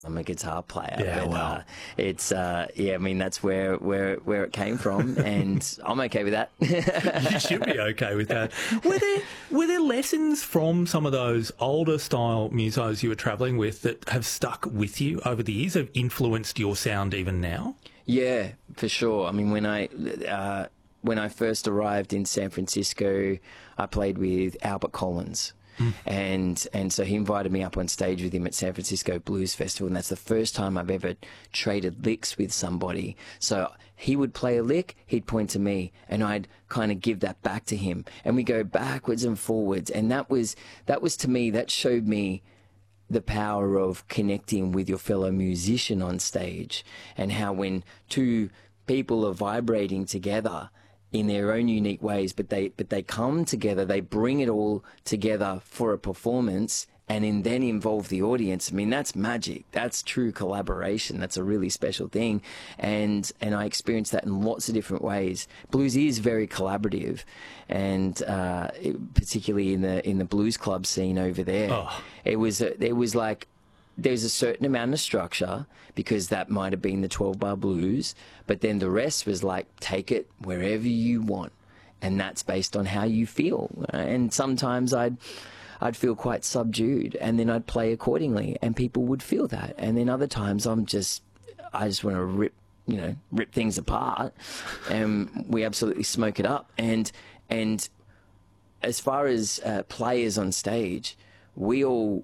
I'm a guitar player. Yeah, but, wow. It's yeah. I mean, that's where it came from, and I'm okay with that. You should be okay with that. Were there lessons from some of those older style musos you were travelling with that have stuck with you over the years, have influenced your sound even now? Yeah, for sure. I mean, when I first arrived in San Francisco, I played with Albert Collins. And so he invited me up on stage with him at San Francisco Blues Festival, and that's the first time I've ever traded licks with somebody. So he would play a lick, he'd point to me, and I'd kind of give that back to him, and we go backwards and forwards, and that was to me, that showed me the power of connecting with your fellow musician on stage, and how when two people are vibrating together in their own unique ways, but they come together, they bring it all together for a performance, and then involve the audience. I mean, that's magic. That's true collaboration. That's a really special thing, and I experienced that in lots of different ways. Blues is very collaborative, and particularly in the blues club scene over there, it was like, there's a certain amount of structure, because that might have been the 12-bar blues, but then the rest was like, take it wherever you want, and that's based on how you feel. And sometimes I'd feel quite subdued, and then I'd play accordingly, and people would feel that. And then other times I just want to rip things apart, and we absolutely smoke it up. And as far as players on stage, we all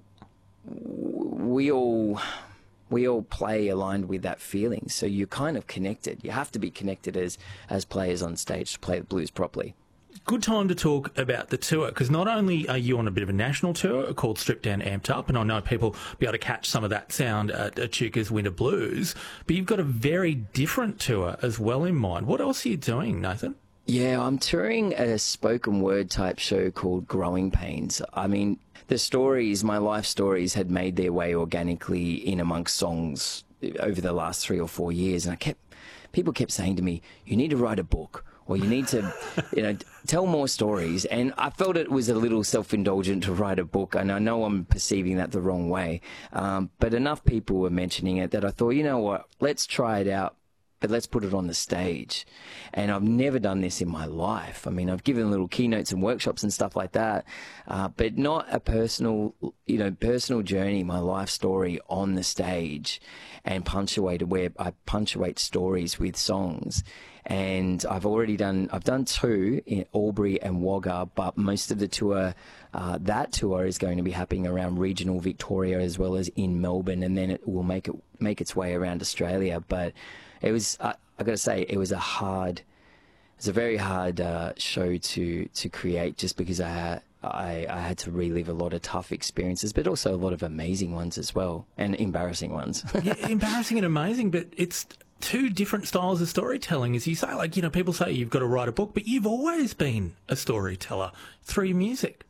play aligned with that feeling. So you're kind of connected. You have to be connected as players on stage to play the blues properly. Good time to talk about the tour, because not only are you on a bit of a national tour called Stripped Down Amped Up, and I know people will be able to catch some of that sound at Echuca's Winter Blues, but you've got a very different tour as well in mind. What else are you doing, Nathan? Yeah, I'm touring a spoken word type show called Growing Pains. I mean, the stories, my life stories, had made their way organically in amongst songs over the last 3 or 4 years, and people kept saying to me, "You need to write a book, or you need to, tell more stories." And I felt it was a little self-indulgent to write a book, and I know I'm perceiving that the wrong way, but enough people were mentioning it that I thought, you know what, let's try it out, but let's put it on the stage. And I've never done this in my life. I mean, I've given little keynotes and workshops and stuff like that, but not a personal journey, my life story on the stage, and punctuated, where I punctuate stories with songs. And I've done 2 in Albury and Wagga, but most of the tour, that tour is going to be happening around regional Victoria as well as in Melbourne, and then it will make its way around Australia. But it was, I got to say, it was a very hard show to create, just because I had to relive a lot of tough experiences, but also a lot of amazing ones as well, and embarrassing ones. Yeah, embarrassing and amazing, but it's 2 different styles of storytelling, as you say. Like, people say you've got to write a book, but you've always been a storyteller through your music.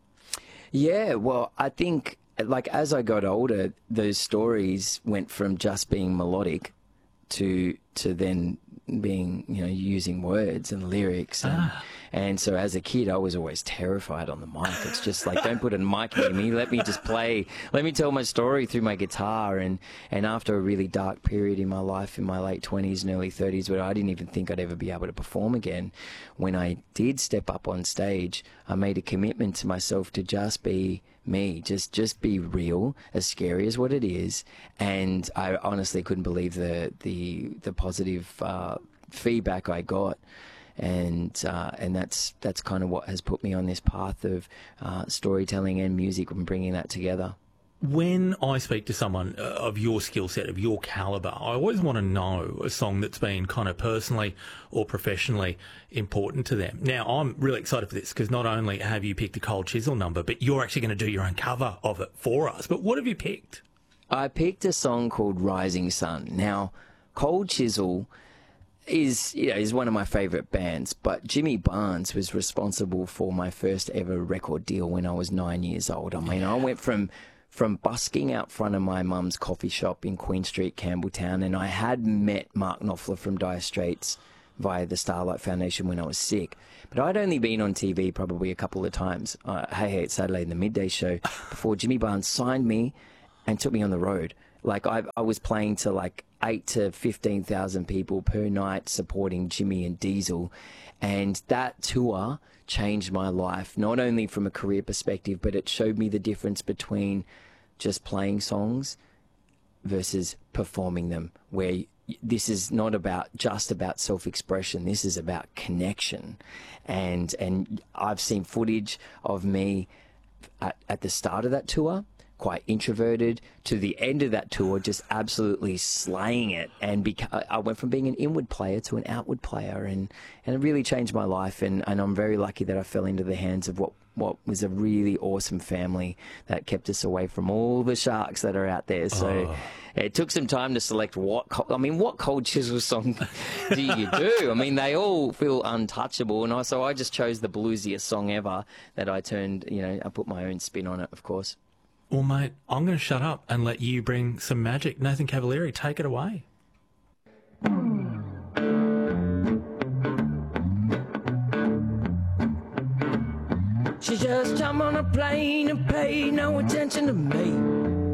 Yeah, well, I think, like, as I got older, those stories went from just being melodic to then being, using words and lyrics. And so as a kid, I was always terrified on the mic. It's just like, don't put a mic near me. Let me just play. Let me tell my story through my guitar. And after a really dark period in my life, in my late 20s and early 30s, where I didn't even think I'd ever be able to perform again, when I did step up on stage, I made a commitment to myself to just be me, just be real, as scary as what it is. And I honestly couldn't believe the positive feedback I got. And that's kind of what has put me on this path of storytelling and music, and bringing that together. When I speak to someone of your skill set, of your calibre, I always want to know a song that's been kind of personally or professionally important to them. Now, I'm really excited for this, because not only have you picked a Cold Chisel number, but you're actually going to do your own cover of it for us. But what have you picked? I picked a song called Rising Sun. Now, Cold Chisel is one of my favourite bands, but Jimmy Barnes was responsible for my first ever record deal when I was 9 years old. I mean, I went from busking out front of my mum's coffee shop in Queen Street, Campbelltown, and I had met Mark Knopfler from Dire Straits via the Starlight Foundation when I was sick. But I'd only been on TV probably a couple of times, Hey Hey It's Saturday in the Midday Show, before Jimmy Barnes signed me and took me on the road. Like I was playing to like 8 to 15,000 people per night supporting Jimmy and Diesel. And that tour changed my life, not only from a career perspective, but it showed me the difference between just playing songs versus performing them, where this is not just about self-expression. This is about connection. And I've seen footage of me at the start of that tour, quite introverted, to the end of that tour just absolutely slaying it, and I went from being an inward player to an outward player, and it really changed my life, and I'm very lucky that I fell into the hands of what was a really awesome family that kept us away from all the sharks that are out there. So it took some time to select what Cold Chisel song do you do? I mean, they all feel untouchable, and so I just chose the bluesiest song ever that I put my own spin on it, of course. Well, mate, I'm going to shut up and let you bring some magic. Nathan Cavalieri, take it away. She just jumped on a plane and paid no attention to me.